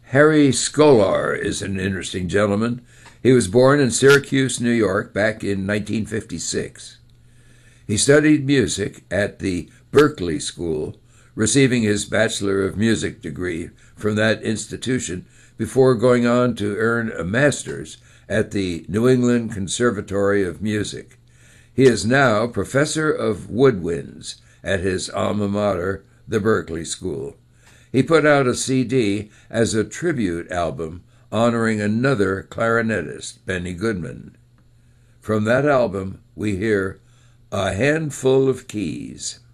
Harry Scolar is an interesting gentleman. He was born in Syracuse, New York, back in 1956. He studied music at the Berklee School, receiving his Bachelor of Music degree from that institution before going on to earn a master's at the New England Conservatory of Music. He is now professor of woodwinds at his alma mater, the Berklee School. He put out a CD as a tribute album honoring another clarinetist, Benny Goodman. From that album, we hear A Handful of Keys.